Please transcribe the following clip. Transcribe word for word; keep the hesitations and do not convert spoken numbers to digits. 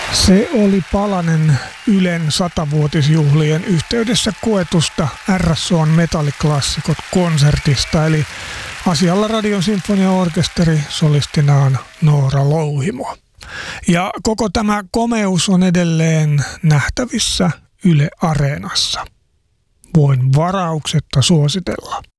Se oli palanen Ylen satavuotisjuhlien yhteydessä koetusta R S O:n metalliklassikot-konsertista, eli asialla Radion sinfoniaorkesteri solistinaan Noora Louhimo. Ja koko tämä komeus on edelleen nähtävissä Yle Areenassa. Voin varauksetta suositella.